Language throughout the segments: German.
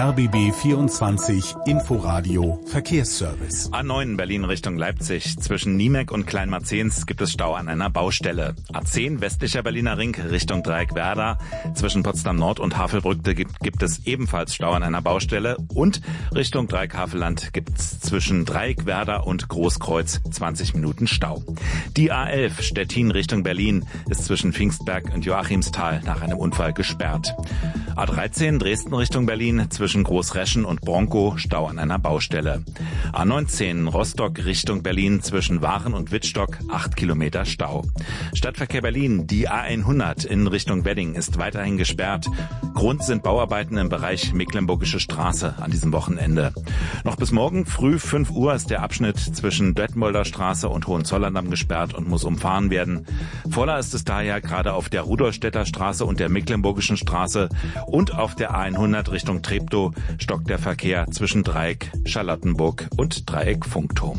RBB 24 Inforadio Verkehrsservice. A9 Berlin Richtung Leipzig. Zwischen Niemek und Kleinmarzens gibt es Stau an einer Baustelle. A10 westlicher Berliner Ring Richtung Dreieck-Werder. Zwischen Potsdam Nord und Havelbrücke gibt es ebenfalls Stau an einer Baustelle. Und Richtung Dreieck-Havelland gibt es zwischen Dreieck-Werder und Großkreuz 20 Minuten Stau. Die A11 Stettin Richtung Berlin ist zwischen Pfingstberg und Joachimsthal nach einem Unfall gesperrt. A13 Dresden Richtung Berlin zwischen Großreschen und Bronkow Stau an einer Baustelle. A19 Rostock Richtung Berlin zwischen Waren und Wittstock 8 Kilometer Stau. Stadtverkehr Berlin, die A100 in Richtung Wedding ist weiterhin gesperrt. Grund sind Bauarbeiten im Bereich Mecklenburgische Straße an diesem Wochenende. Noch bis morgen früh 5 Uhr ist der Abschnitt zwischen Detmolder Straße und Hohenzollern-Damm gesperrt und muss umfahren werden. Voller ist es daher gerade auf der Rudolstädter Straße und der Mecklenburgischen Straße und auf der A100 Richtung Treptow stockt der Verkehr zwischen Dreieck Charlottenburg und Dreieck Funkturm.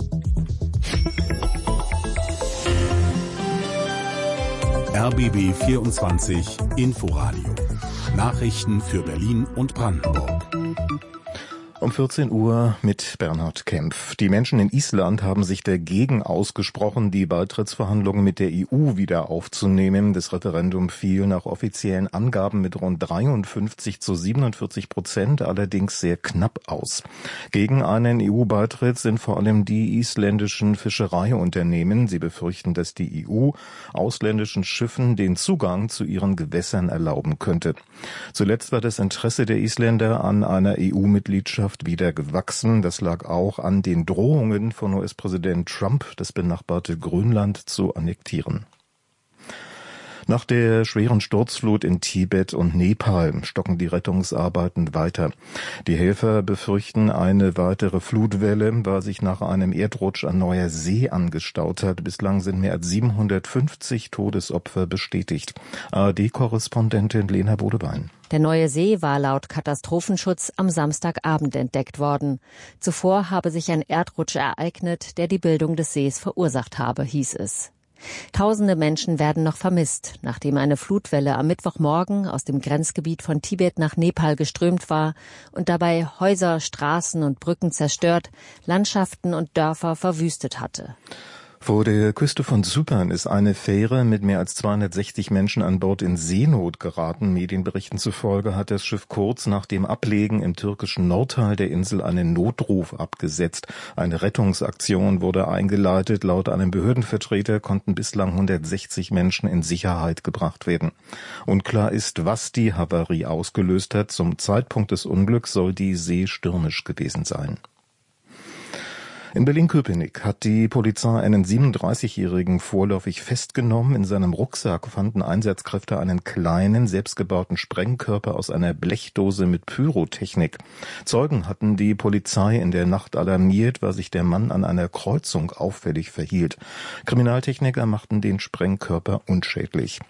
RBB 24 Inforadio. Nachrichten für Berlin und Brandenburg. Um 14 Uhr mit Bernhard Kempf. Die Menschen in Island haben sich dagegen ausgesprochen, die Beitrittsverhandlungen mit der EU wieder aufzunehmen. Das Referendum fiel nach offiziellen Angaben mit rund 53-47%, allerdings sehr knapp aus. Gegen einen EU-Beitritt sind vor allem die isländischen Fischereiunternehmen. Sie befürchten, dass die EU ausländischen Schiffen den Zugang zu ihren Gewässern erlauben könnte. Zuletzt war das Interesse der Isländer an einer EU-Mitgliedschaft wieder gewachsen. Das lag auch an den Drohungen von US-Präsident Trump, das benachbarte Grönland zu annektieren. Nach der schweren Sturzflut in Tibet und Nepal stocken die Rettungsarbeiten weiter. Die Helfer befürchten eine weitere Flutwelle, weil sich nach einem Erdrutsch ein neuer See angestaut hat. Bislang sind mehr als 750 Todesopfer bestätigt. ARD-Korrespondentin Lena Bodebein. Der neue See war laut Katastrophenschutz am Samstagabend entdeckt worden. Zuvor habe sich ein Erdrutsch ereignet, der die Bildung des Sees verursacht habe, hieß es. Tausende Menschen werden noch vermisst, nachdem eine Flutwelle am Mittwochmorgen aus dem Grenzgebiet von Tibet nach Nepal geströmt war und dabei Häuser, Straßen und Brücken zerstört, Landschaften und Dörfer verwüstet hatte. Vor der Küste von Zypern ist eine Fähre mit mehr als 260 Menschen an Bord in Seenot geraten. Medienberichten zufolge hat das Schiff kurz nach dem Ablegen im türkischen Nordteil der Insel einen Notruf abgesetzt. Eine Rettungsaktion wurde eingeleitet. Laut einem Behördenvertreter konnten bislang 160 Menschen in Sicherheit gebracht werden. Unklar ist, was die Havarie ausgelöst hat. Zum Zeitpunkt des Unglücks soll die See stürmisch gewesen sein. In Berlin-Köpenick hat die Polizei einen 37-Jährigen vorläufig festgenommen. In seinem Rucksack fanden Einsatzkräfte einen kleinen, selbstgebauten Sprengkörper aus einer Blechdose mit Pyrotechnik. Zeugen hatten die Polizei in der Nacht alarmiert, weil sich der Mann an einer Kreuzung auffällig verhielt. Kriminaltechniker machten den Sprengkörper unschädlich.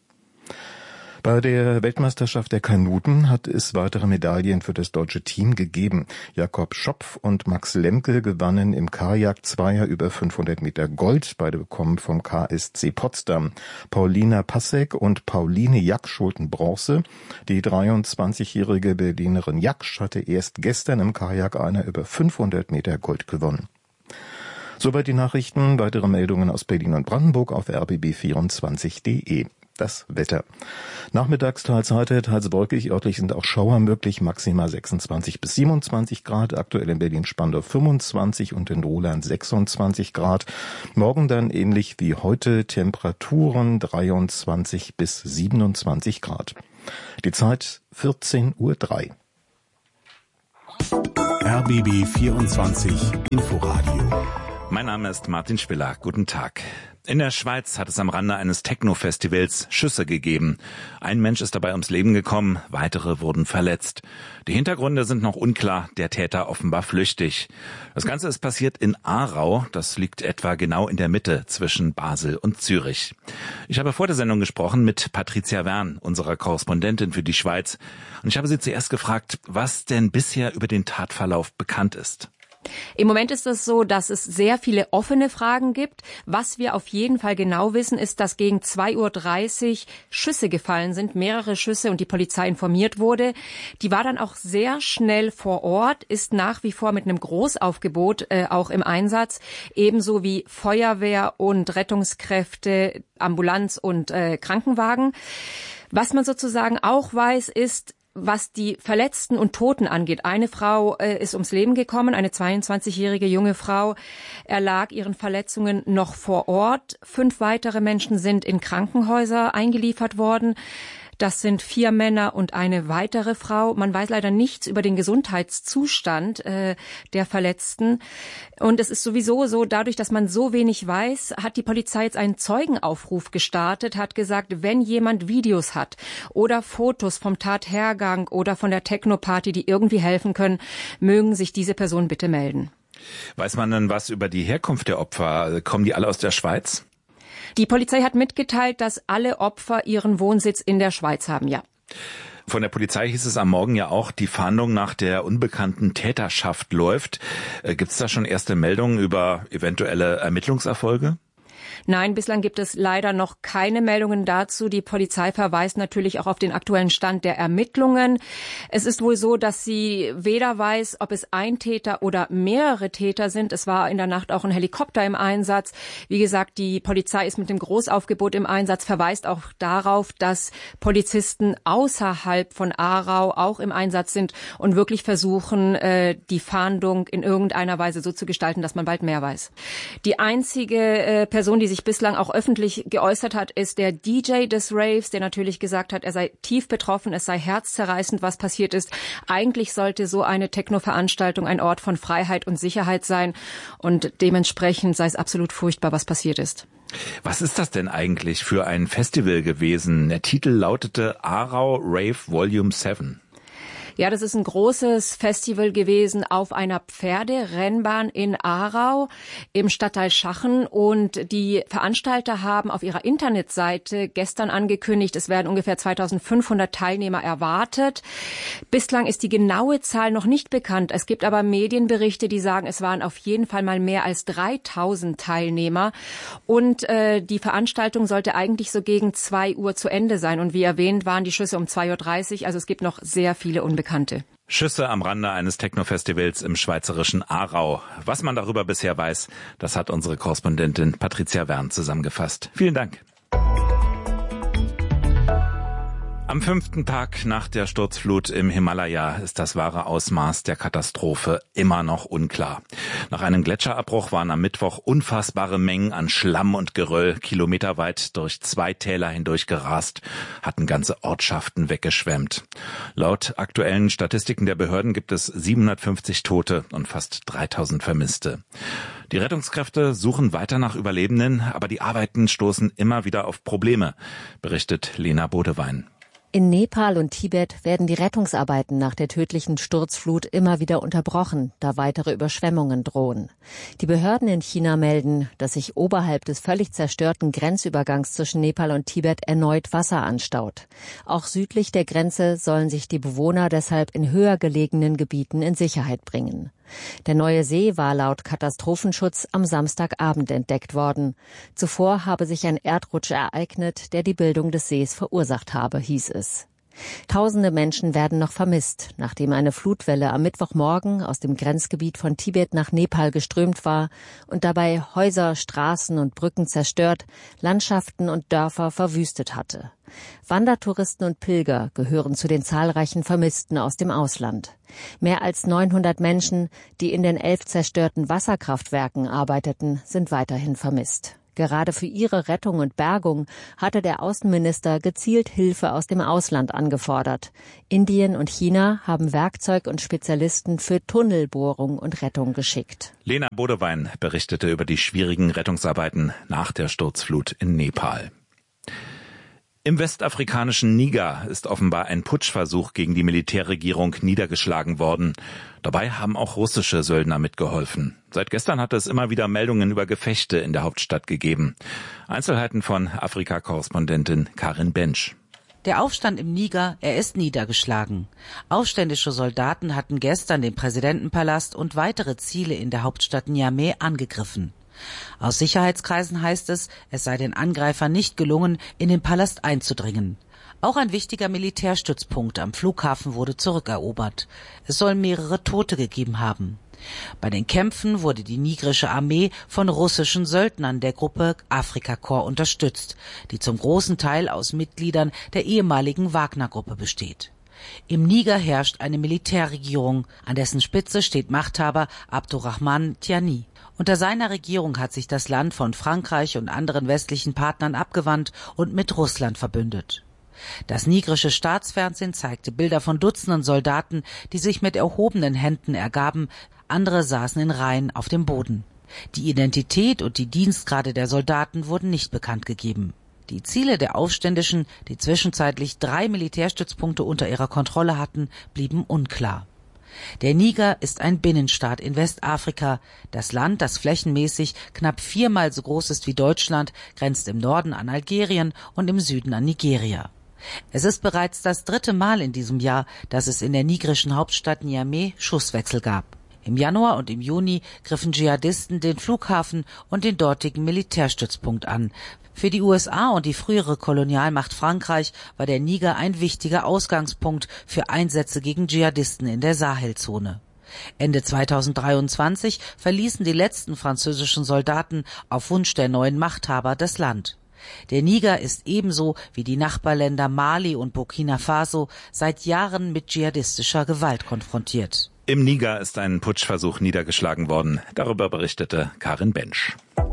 Bei der Weltmeisterschaft der Kanuten hat es weitere Medaillen für das deutsche Team gegeben. Jakob Schopf und Max Lemke gewannen im Kajak-Zweier über 500 Meter Gold. Beide bekommen vom KSC Potsdam. Paulina Passek und Pauline Jaksch holten Bronze. Die 23-jährige Berlinerin Jaksch hatte erst gestern im Kajak einer über 500 Meter Gold gewonnen. Soweit die Nachrichten. Weitere Meldungen aus Berlin und Brandenburg auf rbb24.de. Das Wetter. Nachmittags teils heiter, teils wolkig, örtlich sind auch Schauer möglich, maximal 26 bis 27 Grad, aktuell in Berlin-Spandau 25 und in Roland 26 Grad. Morgen dann ähnlich wie heute, Temperaturen 23 bis 27 Grad. Die Zeit 14:03 Uhr. RBB 24 Inforadio. Mein Name ist Martin Spiller. Guten Tag. In der Schweiz hat es am Rande eines Techno-Festivals Schüsse gegeben. Ein Mensch ist dabei ums Leben gekommen, weitere wurden verletzt. Die Hintergründe sind noch unklar, der Täter offenbar flüchtig. Das Ganze ist passiert in Aarau, das liegt etwa genau in der Mitte zwischen Basel und Zürich. Ich habe vor der Sendung gesprochen mit Patricia Wern, unserer Korrespondentin für die Schweiz. Und ich habe sie zuerst gefragt, was denn bisher über den Tatverlauf bekannt ist. Im Moment ist es so, dass es sehr viele offene Fragen gibt. Was wir auf jeden Fall genau wissen, ist, dass gegen 2:30 Uhr Schüsse gefallen sind, mehrere Schüsse, und die Polizei informiert wurde. Die war dann auch sehr schnell vor Ort, ist nach wie vor mit einem Großaufgebot auch im Einsatz, ebenso wie Feuerwehr und Rettungskräfte, Ambulanz und Krankenwagen. Was man sozusagen auch weiß, ist, was die Verletzten und Toten angeht. Eine Frau ist ums Leben gekommen, eine 22-jährige junge Frau erlag ihren Verletzungen noch vor Ort. 5 weitere Menschen sind in Krankenhäuser eingeliefert worden. Das sind 4 Männer und eine weitere Frau. Man weiß leider nichts über den Gesundheitszustand der Verletzten. Und es ist sowieso so, dadurch, dass man so wenig weiß, hat die Polizei jetzt einen Zeugenaufruf gestartet, hat gesagt, wenn jemand Videos hat oder Fotos vom Tathergang oder von der Techno-Party, die irgendwie helfen können, mögen sich diese Personen bitte melden. Weiß man denn was über die Herkunft der Opfer? Kommen die alle aus der Schweiz? Die Polizei hat mitgeteilt, dass alle Opfer ihren Wohnsitz in der Schweiz haben, ja. Von der Polizei hieß es am Morgen ja auch, die Fahndung nach der unbekannten Täterschaft läuft. Gibt es da schon erste Meldungen über eventuelle Ermittlungserfolge? Nein, bislang gibt es leider noch keine Meldungen dazu. Die Polizei verweist natürlich auch auf den aktuellen Stand der Ermittlungen. Es ist wohl so, dass sie weder weiß, ob es ein Täter oder mehrere Täter sind. Es war in der Nacht auch ein Helikopter im Einsatz. Wie gesagt, die Polizei ist mit dem Großaufgebot im Einsatz, verweist auch darauf, dass Polizisten außerhalb von Aarau auch im Einsatz sind und wirklich versuchen, die Fahndung in irgendeiner Weise so zu gestalten, dass man bald mehr weiß. Die einzige Person, die sich bislang auch öffentlich geäußert hat, ist der DJ des Raves, der natürlich gesagt hat, er sei tief betroffen, es sei herzzerreißend, was passiert ist. Eigentlich sollte so eine Techno-Veranstaltung ein Ort von Freiheit und Sicherheit sein und dementsprechend sei es absolut furchtbar, was passiert ist. Was ist das denn eigentlich für ein Festival gewesen? Der Titel lautete Aarau Rave Volume 7. Ja, das ist ein großes Festival gewesen auf einer Pferderennbahn in Aarau im Stadtteil Schachen. Und die Veranstalter haben auf ihrer Internetseite gestern angekündigt, es werden ungefähr 2500 Teilnehmer erwartet. Bislang ist die genaue Zahl noch nicht bekannt. Es gibt aber Medienberichte, die sagen, es waren auf jeden Fall mal mehr als 3000 Teilnehmer. Und die Veranstaltung sollte eigentlich so gegen 2 Uhr zu Ende sein. Und wie erwähnt, waren die Schüsse um 2:30 Uhr. Also es gibt noch sehr viele Unbekannte. Schüsse am Rande eines Techno-Festivals im schweizerischen Aarau. Was man darüber bisher weiß, das hat unsere Korrespondentin Patricia Wern zusammengefasst. Vielen Dank. Am 5. Tag nach der Sturzflut im Himalaya ist das wahre Ausmaß der Katastrophe immer noch unklar. Nach einem Gletscherabbruch waren am Mittwoch unfassbare Mengen an Schlamm und Geröll kilometerweit durch 2 Täler hindurch gerast, hatten ganze Ortschaften weggeschwemmt. Laut aktuellen Statistiken der Behörden gibt es 750 Tote und fast 3000 Vermisste. Die Rettungskräfte suchen weiter nach Überlebenden, aber die Arbeiten stoßen immer wieder auf Probleme, berichtet Lena Bodewein. In Nepal und Tibet werden die Rettungsarbeiten nach der tödlichen Sturzflut immer wieder unterbrochen, da weitere Überschwemmungen drohen. Die Behörden in China melden, dass sich oberhalb des völlig zerstörten Grenzübergangs zwischen Nepal und Tibet erneut Wasser anstaut. Auch südlich der Grenze sollen sich die Bewohner deshalb in höher gelegenen Gebieten in Sicherheit bringen. Der neue See war laut Katastrophenschutz am Samstagabend entdeckt worden. Zuvor habe sich ein Erdrutsch ereignet, der die Bildung des Sees verursacht habe, hieß es. Tausende Menschen werden noch vermisst, nachdem eine Flutwelle am Mittwochmorgen aus dem Grenzgebiet von Tibet nach Nepal geströmt war und dabei Häuser, Straßen und Brücken zerstört, Landschaften und Dörfer verwüstet hatte. Wandertouristen und Pilger gehören zu den zahlreichen Vermissten aus dem Ausland. Mehr als 900 Menschen, die in den 11 zerstörten Wasserkraftwerken arbeiteten, sind weiterhin vermisst. Gerade für ihre Rettung und Bergung hatte der Außenminister gezielt Hilfe aus dem Ausland angefordert. Indien und China haben Werkzeug und Spezialisten für Tunnelbohrung und Rettung geschickt. Lena Bodewein berichtete über die schwierigen Rettungsarbeiten nach der Sturzflut in Nepal. Im westafrikanischen Niger ist offenbar ein Putschversuch gegen die Militärregierung niedergeschlagen worden. Dabei haben auch russische Söldner mitgeholfen. Seit gestern hat es immer wieder Meldungen über Gefechte in der Hauptstadt gegeben. Einzelheiten von Afrika-Korrespondentin Karin Bensch. Der Aufstand im Niger, er ist niedergeschlagen. Aufständische Soldaten hatten gestern den Präsidentenpalast und weitere Ziele in der Hauptstadt Niamey angegriffen. Aus Sicherheitskreisen heißt es, es sei den Angreifern nicht gelungen, in den Palast einzudringen. Auch ein wichtiger Militärstützpunkt am Flughafen wurde zurückerobert. Es soll mehrere Tote gegeben haben. Bei den Kämpfen wurde die nigerische Armee von russischen Söldnern der Gruppe Afrika Korps unterstützt, die zum großen Teil aus Mitgliedern der ehemaligen Wagner-Gruppe besteht. Im Niger herrscht eine Militärregierung, an dessen Spitze steht Machthaber Abdurrahman Tiani. Unter seiner Regierung hat sich das Land von Frankreich und anderen westlichen Partnern abgewandt und mit Russland verbündet. Das nigerische Staatsfernsehen zeigte Bilder von Dutzenden Soldaten, die sich mit erhobenen Händen ergaben, andere saßen in Reihen auf dem Boden. Die Identität und die Dienstgrade der Soldaten wurden nicht bekannt gegeben. Die Ziele der Aufständischen, die zwischenzeitlich 3 Militärstützpunkte unter ihrer Kontrolle hatten, blieben unklar. Der Niger ist ein Binnenstaat in Westafrika. Das Land, das flächenmäßig knapp 4-mal so groß ist wie Deutschland, grenzt im Norden an Algerien und im Süden an Nigeria. Es ist bereits das 3. Mal in diesem Jahr, dass es in der nigerischen Hauptstadt Niamey Schusswechsel gab. Im Januar und im Juni griffen Dschihadisten den Flughafen und den dortigen Militärstützpunkt an. Für die USA und die frühere Kolonialmacht Frankreich war der Niger ein wichtiger Ausgangspunkt für Einsätze gegen Dschihadisten in der Sahelzone. Ende 2023 verließen die letzten französischen Soldaten auf Wunsch der neuen Machthaber das Land. Der Niger ist ebenso wie die Nachbarländer Mali und Burkina Faso seit Jahren mit dschihadistischer Gewalt konfrontiert. Im Niger ist ein Putschversuch niedergeschlagen worden. Darüber berichtete Karin Bensch.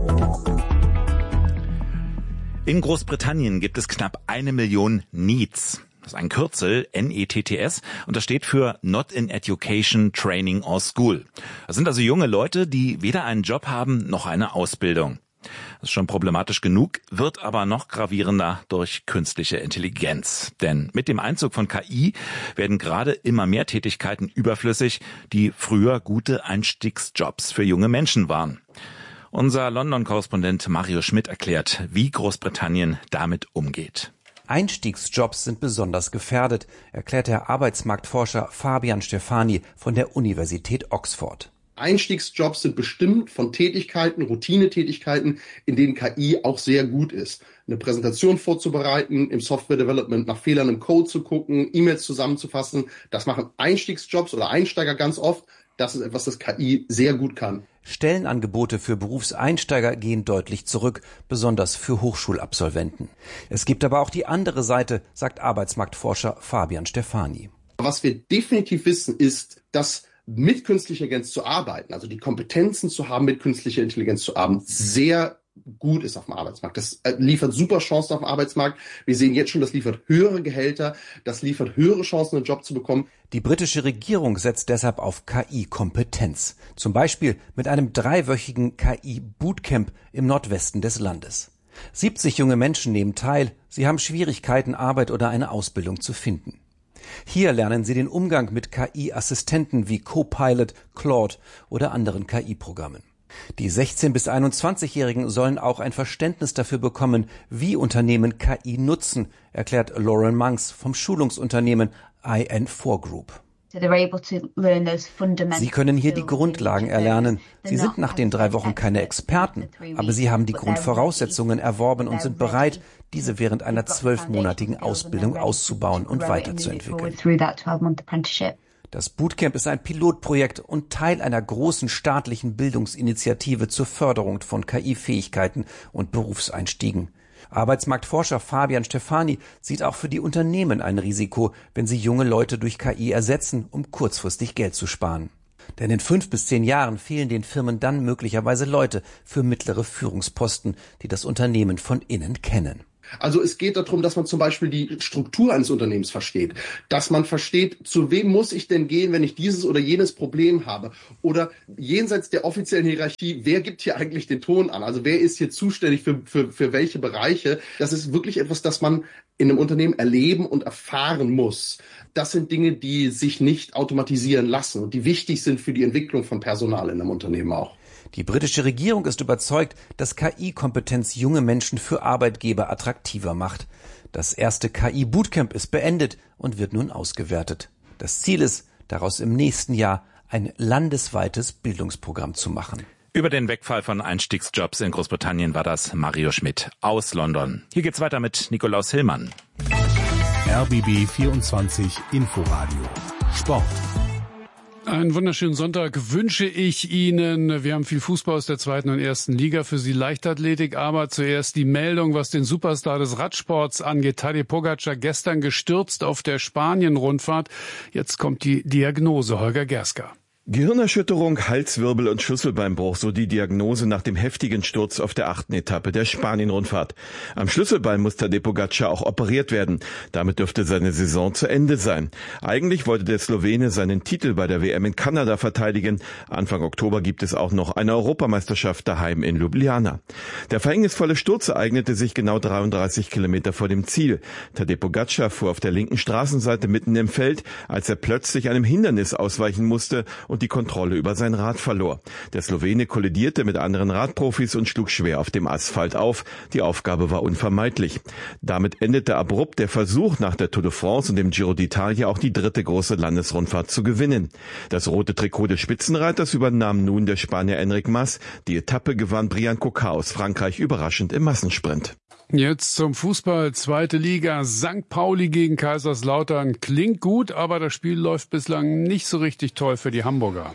In Großbritannien gibt es knapp 1 Million NEETs. Das ist ein Kürzel, NETTS, und das steht für Not in Education, Training or School. Das sind also junge Leute, die weder einen Job haben noch eine Ausbildung. Das ist schon problematisch genug, wird aber noch gravierender durch künstliche Intelligenz. Denn mit dem Einzug von KI werden gerade immer mehr Tätigkeiten überflüssig, die früher gute Einstiegsjobs für junge Menschen waren. Unser London-Korrespondent Mario Schmidt erklärt, wie Großbritannien damit umgeht. Einstiegsjobs sind besonders gefährdet, erklärt der Arbeitsmarktforscher Fabian Stefani von der Universität Oxford. Einstiegsjobs sind bestimmt von Tätigkeiten, Routinetätigkeiten, in denen KI auch sehr gut ist. Eine Präsentation vorzubereiten, im Software-Development nach Fehlern im Code zu gucken, E-Mails zusammenzufassen, das machen Einstiegsjobs oder Einsteiger ganz oft. Das ist etwas, das KI sehr gut kann. Stellenangebote für Berufseinsteiger gehen deutlich zurück, besonders für Hochschulabsolventen. Es gibt aber auch die andere Seite, sagt Arbeitsmarktforscher Fabian Stefani. Was wir definitiv wissen, ist, dass mit künstlicher Intelligenz zu arbeiten, also die Kompetenzen zu haben, mit künstlicher Intelligenz zu arbeiten, sehr gut ist auf dem Arbeitsmarkt. Das liefert super Chancen auf dem Arbeitsmarkt. Wir sehen jetzt schon, das liefert höhere Gehälter, das liefert höhere Chancen, einen Job zu bekommen. Die britische Regierung setzt deshalb auf KI-Kompetenz. Zum Beispiel mit einem 3-wöchigen KI-Bootcamp im Nordwesten des Landes. 70 junge Menschen nehmen teil. Sie haben Schwierigkeiten, Arbeit oder eine Ausbildung zu finden. Hier lernen sie den Umgang mit KI-Assistenten wie Copilot, Claude oder anderen KI-Programmen. Die 16- bis 21-Jährigen sollen auch ein Verständnis dafür bekommen, wie Unternehmen KI nutzen, erklärt Lauren Monks vom Schulungsunternehmen IN4 Group. Sie können hier die Grundlagen erlernen. Sie sind nach den 3 Wochen keine Experten, aber sie haben die Grundvoraussetzungen erworben und sind bereit, diese während einer 12-monatigen Ausbildung auszubauen und weiterzuentwickeln. Das Bootcamp ist ein Pilotprojekt und Teil einer großen staatlichen Bildungsinitiative zur Förderung von KI-Fähigkeiten und Berufseinstiegen. Arbeitsmarktforscher Fabian Stefani sieht auch für die Unternehmen ein Risiko, wenn sie junge Leute durch KI ersetzen, um kurzfristig Geld zu sparen. Denn in 5 bis 10 Jahren fehlen den Firmen dann möglicherweise Leute für mittlere Führungsposten, die das Unternehmen von innen kennen. Also es geht darum, dass man zum Beispiel die Struktur eines Unternehmens versteht, dass man versteht, zu wem muss ich denn gehen, wenn ich dieses oder jenes Problem habe, oder jenseits der offiziellen Hierarchie, wer gibt hier eigentlich den Ton an, also wer ist hier zuständig für welche Bereiche. Das ist wirklich etwas, das man in einem Unternehmen erleben und erfahren muss. Das sind Dinge, die sich nicht automatisieren lassen und die wichtig sind für die Entwicklung von Personal in einem Unternehmen auch. Die britische Regierung ist überzeugt, dass KI-Kompetenz junge Menschen für Arbeitgeber attraktiver macht. Das erste KI-Bootcamp ist beendet und wird nun ausgewertet. Das Ziel ist, daraus im nächsten Jahr ein landesweites Bildungsprogramm zu machen. Über den Wegfall von Einstiegsjobs in Großbritannien war das Mario Schmidt aus London. Hier geht's weiter mit Nikolaus Hillmann. RBB 24 Inforadio Sport. Einen wunderschönen Sonntag wünsche ich Ihnen. Wir haben viel Fußball aus der 2. und 1. Liga, für Sie Leichtathletik, aber zuerst die Meldung, was den Superstar des Radsports angeht. Tadej Pogačar gestern gestürzt auf der Spanien-Rundfahrt. Jetzt kommt die Diagnose, Holger Gerska. Gehirnerschütterung, Halswirbel und Schlüsselbeinbruch, so die Diagnose nach dem heftigen Sturz auf der 8. Etappe der Spanien-Rundfahrt. Am Schlüsselbein muss Tadej Pogačar auch operiert werden. Damit dürfte seine Saison zu Ende sein. Eigentlich wollte der Slowene seinen Titel bei der WM in Kanada verteidigen. Anfang Oktober gibt es auch noch eine Europameisterschaft daheim in Ljubljana. Der verhängnisvolle Sturz ereignete sich genau 33 Kilometer vor dem Ziel. Tadej Pogačar fuhr auf der linken Straßenseite mitten im Feld, als er plötzlich einem Hindernis ausweichen musste und die Kontrolle über sein Rad verlor. Der Slowene kollidierte mit anderen Radprofis und schlug schwer auf dem Asphalt auf. Die Aufgabe war unvermeidlich. Damit endete abrupt der Versuch, nach der Tour de France und dem Giro d'Italia auch die 3. große Landesrundfahrt zu gewinnen. Das rote Trikot des Spitzenreiters übernahm nun der Spanier Enric Mas. Die Etappe gewann Brian Coquard aus Frankreich überraschend im Massensprint. Jetzt zum Fußball, 2. Liga, St. Pauli gegen Kaiserslautern. Klingt gut, aber das Spiel läuft bislang nicht so richtig toll für die Hamburger.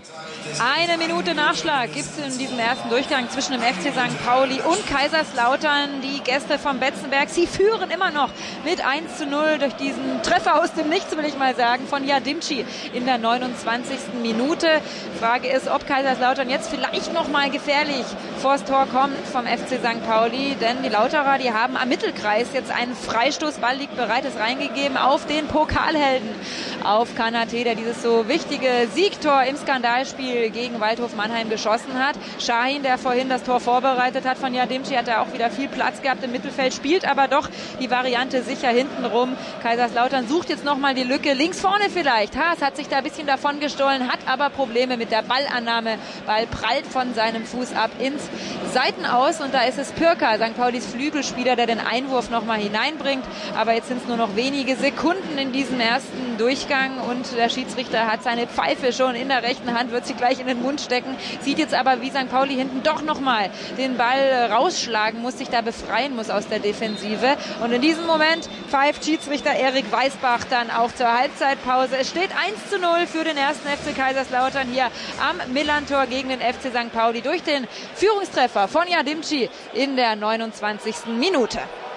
1 Minute Nachschlag gibt es in diesem ersten Durchgang zwischen dem FC St. Pauli und Kaiserslautern. Die Gäste vom Betzenberg, sie führen immer noch mit 1:0 durch diesen Treffer aus dem Nichts, will ich mal sagen, von Yadimci in der 29. Minute. Frage ist, ob Kaiserslautern jetzt vielleicht noch mal gefährlich vors Tor kommt vom FC St. Pauli, denn die Lauterer, die haben am Mittelkreis jetzt einen Freistoßball, liegt bereit, ist reingegeben auf den Pokalhelden, auf Kanate, der dieses so wichtige Siegtor im Skandalspiel gegen Waldhof Mannheim geschossen hat. Şahin, der vorhin das Tor vorbereitet hat von Yadimci, hat da auch wieder viel Platz gehabt im Mittelfeld, spielt aber doch die Variante sicher hinten rum. Kaiserslautern sucht jetzt nochmal die Lücke, links vorne vielleicht. Haas hat sich da ein bisschen davon gestohlen, hat aber Probleme mit der Ballannahme. Ball prallt von seinem Fuß ab ins Seitenaus und da ist es Pürka, St. Paulis Flügelspieler, der den Einwurf nochmal hineinbringt. Aber jetzt sind es nur noch wenige Sekunden in diesem ersten Durchgang und der Schiedsrichter hat seine Pfeife schon in der rechten Hand, wird sie gleich in den Mund stecken, sieht jetzt aber, wie St. Pauli hinten doch nochmal den Ball rausschlagen muss, sich da befreien muss aus der Defensive. Und in diesem Moment pfeift Schiedsrichter Erik Weißbach dann auch zur Halbzeitpause. Es steht 1:0 für den ersten FC Kaiserslautern hier am Millantor gegen den FC St. Pauli durch den Führungstreffer von Yadimci in der 29. Minute.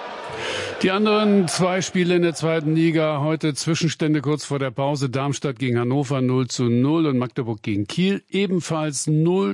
Die anderen 2 Spiele in der 2. Liga, heute Zwischenstände kurz vor der Pause. Darmstadt gegen Hannover 0:0 und Magdeburg gegen Kiel ebenfalls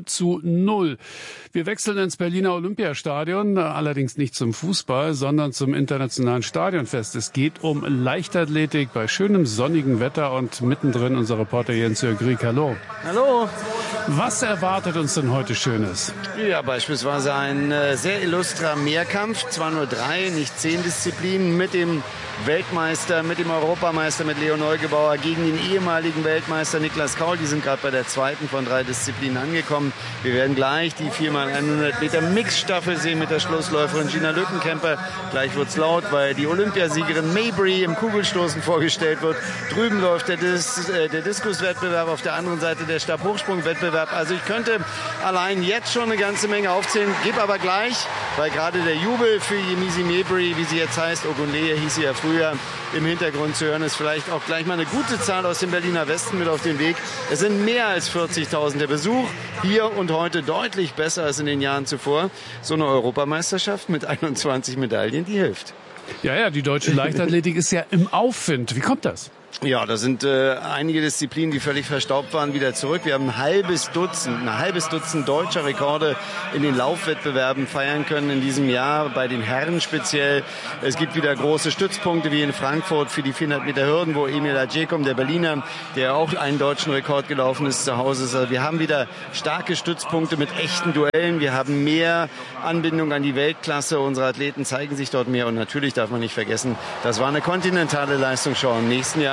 0:0. Wir wechseln ins Berliner Olympiastadion, allerdings nicht zum Fußball, sondern zum internationalen Stadionfest. Es geht um Leichtathletik bei schönem sonnigen Wetter und mittendrin unser Reporter Jens Jörg Rieck. Hallo. Hallo. Was erwartet uns denn heute Schönes? Ja, beispielsweise ein sehr illustrer Mehrkampf, zwar nur 3, nicht 10 Disziplinen, mit dem Weltmeister, mit dem Europameister, mit Leo Neugebauer gegen den ehemaligen Weltmeister Niklas Kaul. Die sind gerade bei der 2. von 3 Disziplinen angekommen. Wir werden gleich die 4x100 Meter Mixstaffel sehen mit der Schlussläuferin Gina Lückenkämper. Gleich wird's laut, weil die Olympiasiegerin Mabry im Kugelstoßen vorgestellt wird. Drüben läuft der Diskuswettbewerb, auf der anderen Seite der Stabhochsprungwettbewerb. Also ich könnte allein jetzt schon eine ganze Menge aufzählen, gebe aber gleich, weil gerade der Jubel für Yemisi Mabry, wie sie jetzt heißt, Ogunleye hieß sie ja früher, im Hintergrund zu hören, ist vielleicht auch gleich mal eine gute Zahl aus dem Berliner Westen mit auf den Weg. Es sind mehr als 40.000. Der Besuch hier und heute deutlich besser als in den Jahren zuvor. So eine Europameisterschaft mit 21 Medaillen, die hilft. Ja, die deutsche Leichtathletik ist ja im Aufwind. Wie kommt das? Ja, da sind einige Disziplinen, die völlig verstaubt waren, wieder zurück. Wir haben ein halbes Dutzend deutscher Rekorde in den Laufwettbewerben feiern können in diesem Jahr, bei den Herren speziell. Es gibt wieder große Stützpunkte wie in Frankfurt für die 400 Meter Hürden, wo Emil Adjekom, der Berliner, der auch einen deutschen Rekord gelaufen ist, zu Hause ist. Also wir haben wieder starke Stützpunkte mit echten Duellen. Wir haben mehr Anbindung an die Weltklasse. Unsere Athleten zeigen sich dort mehr. Und natürlich darf man nicht vergessen, das war eine kontinentale Leistungsschau im nächsten Jahr.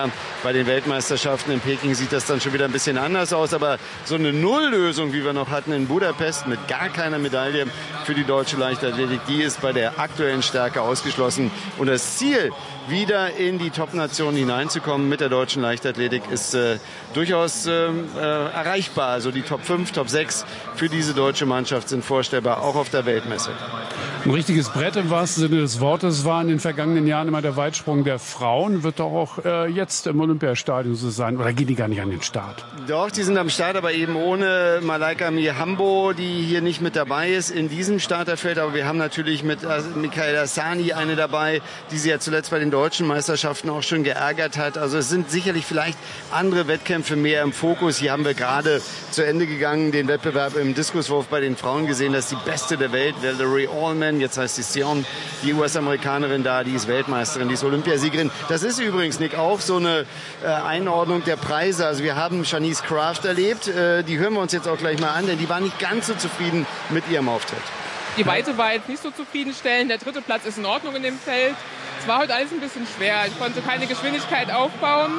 Jahr bei den Weltmeisterschaften in Peking sieht das dann schon wieder ein bisschen anders aus. Aber so eine Nulllösung, wie wir noch hatten in Budapest mit gar keiner Medaille für die deutsche Leichtathletik, die ist bei der aktuellen Stärke ausgeschlossen. Und das Ziel, wieder in die Top-Nationen hineinzukommen mit der deutschen Leichtathletik, ist durchaus erreichbar. Also die Top 5, Top 6 für diese deutsche Mannschaft sind vorstellbar, auch auf der Weltmesse. Ein richtiges Brett im wahrsten Sinne des Wortes war in den vergangenen Jahren immer der Weitsprung der Frauen. Wird doch auch jetzt im Olympiastadion so sein? Oder gehen die gar nicht an den Start? Doch, die sind am Start, aber eben ohne Malaika Mihambo, die hier nicht mit dabei ist in diesem Starterfeld. Aber wir haben natürlich mit Michaela Sani eine dabei, die sie ja zuletzt bei den deutschen Meisterschaften auch schon geärgert hat. Also es sind sicherlich vielleicht andere Wettkämpfe mehr im Fokus. Hier haben wir gerade zu Ende gegangen den Wettbewerb im Diskuswurf bei den Frauen gesehen. Das ist die beste der Welt, Valerie Allman. Jetzt heißt sie Sion, die US-Amerikanerin da, die ist Weltmeisterin, die ist Olympiasiegerin. Das ist übrigens, Nick, auch so eine Einordnung der Preise. Also wir haben Shanice Kraft erlebt. Die hören wir uns jetzt auch gleich mal an, denn die war nicht ganz so zufrieden mit ihrem Auftritt. Die Weite war jetzt nicht so zufriedenstellend. Der 3. Platz ist in Ordnung in dem Feld. Es war heute alles ein bisschen schwer. Ich konnte keine Geschwindigkeit aufbauen.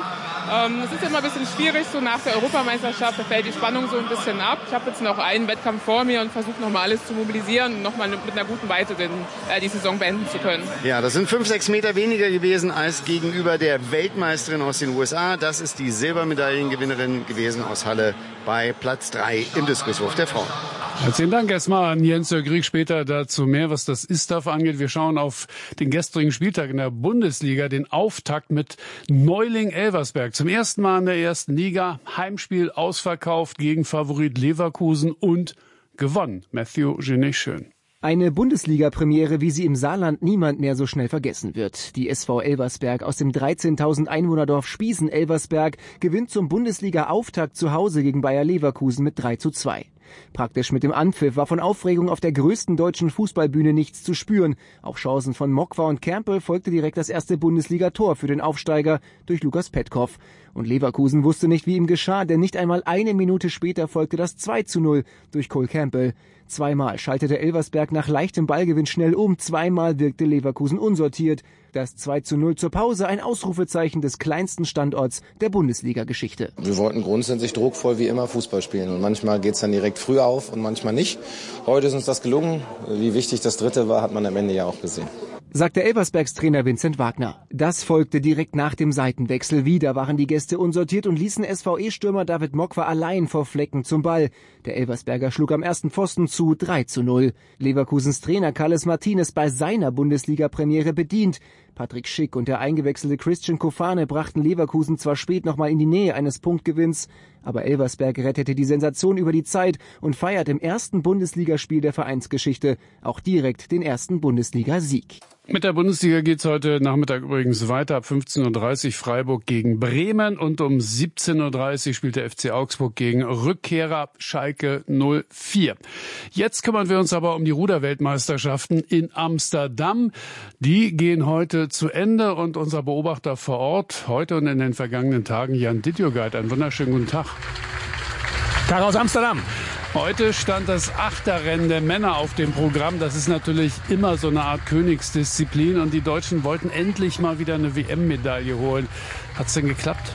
Es ist immer ein bisschen schwierig, so nach der Europameisterschaft, da fällt die Spannung so ein bisschen ab. Ich habe jetzt noch einen Wettkampf vor mir und versuche nochmal alles zu mobilisieren und nochmal mit einer guten Weite die Saison beenden zu können. Ja, das sind 5-6 Meter weniger gewesen als gegenüber der Weltmeisterin aus den USA. Das ist die Silbermedaillengewinnerin gewesen aus Halle bei Platz 3 im Diskuswurf der Frauen. Herzlichen Dank erstmal an Jens Grieg, später dazu mehr, was das ISTAF angeht. Wir schauen auf den gestrigen Spieltag in der Bundesliga, den Auftakt mit Neuling-Elversberg. Zum ersten Mal in der ersten Liga, Heimspiel ausverkauft gegen Favorit Leverkusen und gewonnen. Matthew Genet schön. Eine Bundesliga-Premiere, wie sie im Saarland niemand mehr so schnell vergessen wird. Die SV Elversberg aus dem 13.000 Einwohnerdorf Spiesen-Elversberg gewinnt zum Bundesliga-Auftakt zu Hause gegen Bayer Leverkusen mit 3:2. Praktisch mit dem Anpfiff war von Aufregung auf der größten deutschen Fußballbühne nichts zu spüren. Auf Chancen von Mokwa und Kermpel folgte direkt das erste Bundesliga-Tor für den Aufsteiger durch Lukas Petkov. Und Leverkusen wusste nicht, wie ihm geschah, denn nicht einmal eine Minute später folgte das 2:0 durch Cole Campbell. Zweimal schaltete Elversberg nach leichtem Ballgewinn schnell um, zweimal wirkte Leverkusen unsortiert. Das 2:0 zur Pause, ein Ausrufezeichen des kleinsten Standorts der Bundesliga-Geschichte. Wir wollten grundsätzlich druckvoll wie immer Fußball spielen und manchmal geht's dann direkt früh auf und manchmal nicht. Heute ist uns das gelungen. Wie wichtig das dritte war, hat man am Ende ja auch gesehen. Sagte Elversbergs Trainer Vincent Wagner. Das folgte direkt nach dem Seitenwechsel. Wieder waren die Gäste unsortiert und ließen SVE-Stürmer David Mokwa allein vor Flecken zum Ball. Der Elversberger schlug am ersten Pfosten zu 3:0. Leverkusens Trainer Carles Martinez bei seiner Bundesliga-Premiere bedient. Patrick Schick und der eingewechselte Christian Kofane brachten Leverkusen zwar spät nochmal in die Nähe eines Punktgewinns, aber Elversberg rettete die Sensation über die Zeit und feiert im ersten Bundesligaspiel der Vereinsgeschichte auch direkt den ersten Bundesliga-Sieg. Mit der Bundesliga geht's heute Nachmittag übrigens weiter. Ab 15:30 Uhr Freiburg gegen Bremen und um 17:30 Uhr spielt der FC Augsburg gegen Rückkehrer Schalke 04. Jetzt kümmern wir uns aber um die Ruderweltmeisterschaften in Amsterdam. Die gehen heute zu Ende und unser Beobachter vor Ort heute und in den vergangenen Tagen, Jan Dittjogeit. Einen wunderschönen guten Tag. Tag aus Amsterdam. Heute stand das Achterrennen der Männer auf dem Programm. Das ist natürlich immer so eine Art Königsdisziplin und die Deutschen wollten endlich mal wieder eine WM-Medaille holen. Hat's denn geklappt?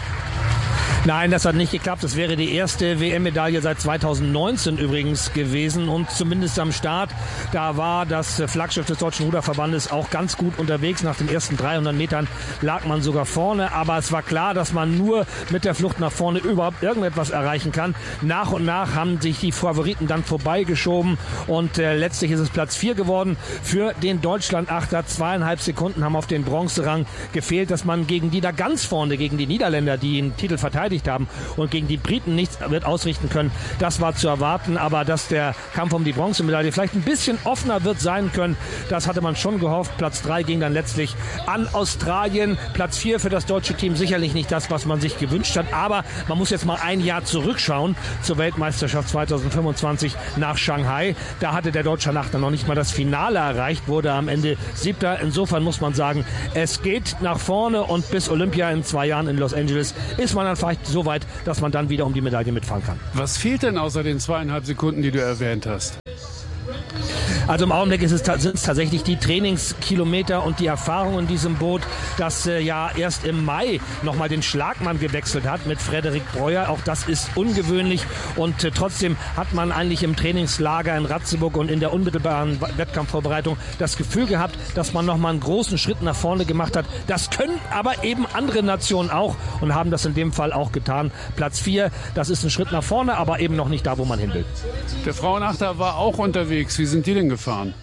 Nein, das hat nicht geklappt. Das wäre die erste WM-Medaille seit 2019 übrigens gewesen. Und zumindest am Start, da war das Flaggschiff des Deutschen Ruderverbandes auch ganz gut unterwegs. Nach den ersten 300 Metern lag man sogar vorne. Aber es war klar, dass man nur mit der Flucht nach vorne überhaupt irgendetwas erreichen kann. Nach und nach haben sich die Favoriten dann vorbeigeschoben. Und letztlich ist es Platz 4 geworden für den Deutschland-Achter. 2,5 Sekunden haben auf den Bronzerang gefehlt, dass man gegen die da ganz vorne, gegen die Niederländer, die den Titel verteidigt haben und gegen die Briten nichts wird ausrichten können. Das war zu erwarten, aber dass der Kampf um die Bronzemedaille vielleicht ein bisschen offener wird sein können, das hatte man schon gehofft. Platz 3 ging dann letztlich an Australien. Platz 4 für das deutsche Team sicherlich nicht das, was man sich gewünscht hat, aber man muss jetzt mal ein Jahr zurückschauen zur Weltmeisterschaft 2025 nach Shanghai. Da hatte der Deutsche Achter noch nicht mal das Finale erreicht, wurde am Ende 7. Insofern muss man sagen, es geht nach vorne und bis Olympia in 2 Jahren in Los Angeles ist man dann vielleicht so weit, dass man dann wieder um die Medaille mitfahren kann. Was fehlt denn außer den 2,5 Sekunden, die du erwähnt hast? Also im Augenblick sind es tatsächlich die Trainingskilometer und die Erfahrung in diesem Boot, das ja erst im Mai nochmal den Schlagmann gewechselt hat mit Frederik Breuer. Auch das ist ungewöhnlich und trotzdem hat man eigentlich im Trainingslager in Ratzeburg und in der unmittelbaren Wettkampfvorbereitung das Gefühl gehabt, dass man nochmal einen großen Schritt nach vorne gemacht hat. Das können aber eben andere Nationen auch und haben das in dem Fall auch getan. Platz 4, das ist ein Schritt nach vorne, aber eben noch nicht da, wo man hin will. Der Frauenachter war auch unterwegs. Wie sind die denn gefahren?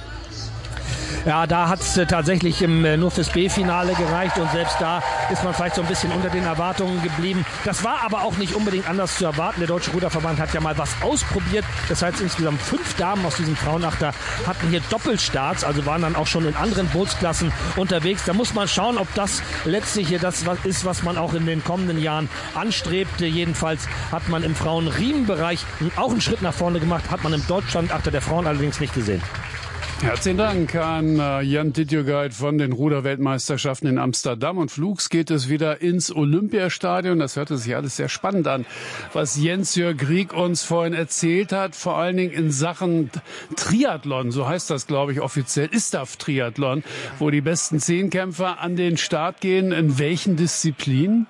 Ja, da hat es tatsächlich nur fürs B-Finale gereicht und selbst da ist man vielleicht so ein bisschen unter den Erwartungen geblieben. Das war aber auch nicht unbedingt anders zu erwarten. Der Deutsche Ruderverband hat ja mal was ausprobiert. Das heißt, insgesamt 5 Damen aus diesem Frauenachter hatten hier Doppelstarts, also waren dann auch schon in anderen Bootsklassen unterwegs. Da muss man schauen, ob das letztlich hier das ist, was man auch in den kommenden Jahren anstrebt. Jedenfalls hat man im Frauenriemenbereich auch einen Schritt nach vorne gemacht, hat man im Deutschlandachter der Frauen allerdings nicht gesehen. Herzlichen Dank an Jan Dittjögeit von den Ruderweltmeisterschaften in Amsterdam. Und flugs geht es wieder ins Olympiastadion. Das hörte sich alles sehr spannend an, was Jens-Jörg Grieg uns vorhin erzählt hat. Vor allen Dingen in Sachen Triathlon, so heißt das, glaube ich, offiziell, ISTAF-Triathlon, wo die besten 10 Kämpfer an den Start gehen. In welchen Disziplinen?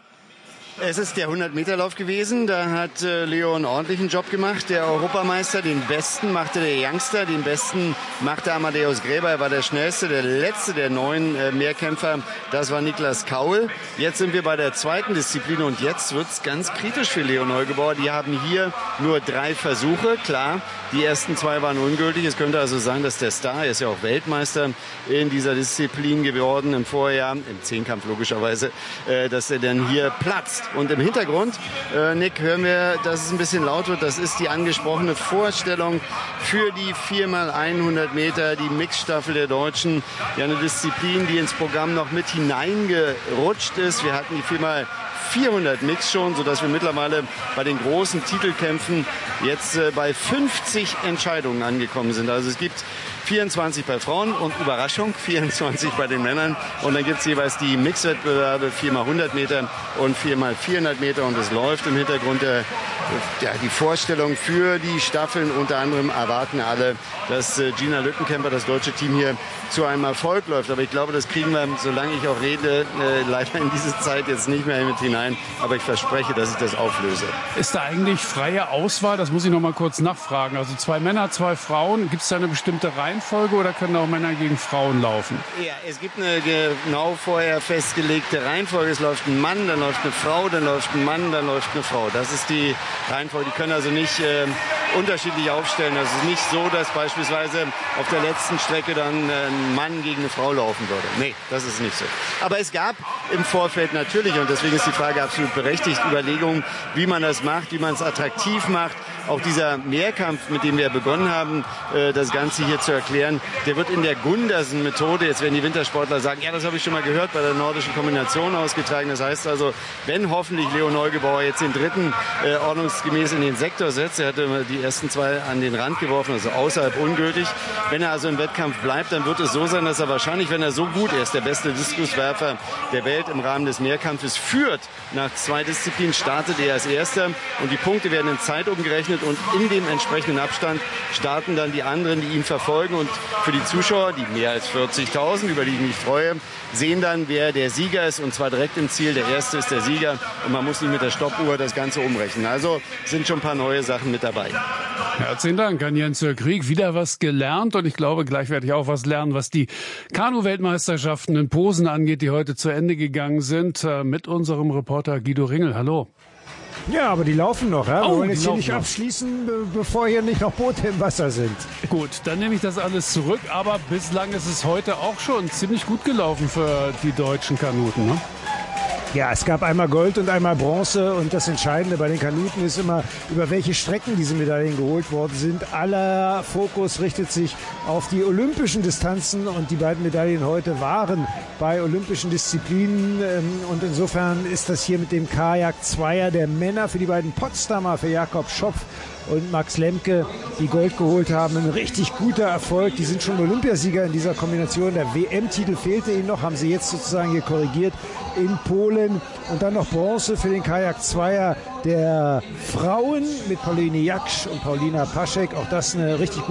Es ist der 100-Meter-Lauf gewesen. Da hat Leo einen ordentlichen Job gemacht. Der Europameister, den besten machte der Youngster, den besten machte Amadeus Gräber. Er war der schnellste, der letzte der 9 Mehrkämpfer. Das war Niklas Kaul. Jetzt sind wir bei der zweiten Disziplin und jetzt wird's ganz kritisch für Leo Neugebauer. Die haben hier nur 3 Versuche. Klar, die ersten 2 waren ungültig. Es könnte also sein, dass der Star, er ist ja auch Weltmeister in dieser Disziplin geworden im Vorjahr, im Zehnkampf logischerweise, dass er dann hier platzt. Und im Hintergrund, Nick, hören wir, dass es ein bisschen laut wird. Das ist die angesprochene Vorstellung für die 4x100 Meter, die Mixstaffel der Deutschen. Ja, eine Disziplin, die ins Programm noch mit hineingerutscht ist. Wir hatten die 4x400 Mix schon, sodass wir mittlerweile bei den großen Titelkämpfen jetzt bei 50 Entscheidungen angekommen sind. Also es gibt 24 bei Frauen und Überraschung, 24 bei den Männern. Und dann gibt es jeweils die Mixwettbewerbe 4x100 Meter und 4x400 Meter. Und es läuft im Hintergrund die Vorstellung für die Staffeln. Unter anderem erwarten alle, dass Gina Lückenkämper, das deutsche Team, hier zu einem Erfolg läuft. Aber ich glaube, das kriegen wir, solange ich auch rede, leider in diese Zeit jetzt nicht mehr mit hinein. Aber ich verspreche, dass ich das auflöse. Ist da eigentlich freie Auswahl? Das muss ich noch mal kurz nachfragen. Also 2 Männer, 2 Frauen. Gibt es da eine bestimmte Reihenfolge oder können auch Männer gegen Frauen laufen? Ja, es gibt eine genau vorher festgelegte Reihenfolge. Es läuft ein Mann, dann läuft eine Frau, dann läuft ein Mann, dann läuft eine Frau. Das ist die Reihenfolge. Die können also nicht unterschiedlich aufstellen. Das ist nicht so, dass beispielsweise auf der letzten Strecke dann ein Mann gegen eine Frau laufen würde. Nee, das ist nicht so. Aber es gab im Vorfeld natürlich, und deswegen ist die Frage absolut berechtigt, Überlegungen, wie man das macht, wie man es attraktiv macht. Auch dieser Mehrkampf, mit dem wir begonnen haben, das Ganze hier zu erklären, der wird in der Gundersen-Methode, jetzt werden die Wintersportler sagen, ja, das habe ich schon mal gehört, bei der nordischen Kombination ausgetragen. Das heißt also, wenn hoffentlich Leo Neugebauer jetzt den dritten ordnungsgemäß in den Sektor setzt, er hatte die ersten 2 an den Rand geworfen, also außerhalb ungültig. Wenn er also im Wettkampf bleibt, dann wird es so sein, dass er wahrscheinlich, wenn er so gut ist, der beste Diskuswerfer der Welt im Rahmen des Mehrkampfes führt. Nach 2 Disziplinen startet er als Erster und die Punkte werden in Zeit umgerechnet und in dem entsprechenden Abstand starten dann die anderen, die ihn verfolgen. Und für die Zuschauer, die mehr als 40.000, über die ich mich freue, sehen dann, wer der Sieger ist, und zwar direkt im Ziel. Der Erste ist der Sieger und man muss nicht mit der Stoppuhr das Ganze umrechnen. Also sind schon ein paar neue Sachen mit dabei. Herzlichen Dank an Jens-Jörg Grieg. Wieder was gelernt und ich glaube, gleich werde ich auch was lernen, was die Kanu-Weltmeisterschaften in Posen angeht, die heute zu Ende gegangen sind, mit unserem Reporter Guido Ringel. Hallo. Ja, aber die laufen noch. Ja? Wir wollen jetzt hier nicht noch abschließen, bevor hier nicht noch Boote im Wasser sind. Gut, dann nehme ich das alles zurück. Aber bislang ist es heute auch schon ziemlich gut gelaufen für die deutschen Kanuten, ne? Ja, es gab einmal Gold und einmal Bronze und das Entscheidende bei den Kanuten ist immer, über welche Strecken diese Medaillen geholt worden sind. Aller Fokus richtet sich auf die olympischen Distanzen und die beiden Medaillen heute waren bei olympischen Disziplinen und insofern ist das hier mit dem Kajak-Zweier der Männer für die beiden Potsdamer, für Jakob Schopf und Max Lemke, die Gold geholt haben. Ein richtig guter Erfolg. Die sind schon Olympiasieger in dieser Kombination. Der WM-Titel fehlte ihnen noch, haben sie jetzt sozusagen hier korrigiert in Polen. Und dann noch Bronze für den Kajak-Zweier der Frauen mit Pauline Jaksch und Paulina Paschek. Auch das eine richtig gute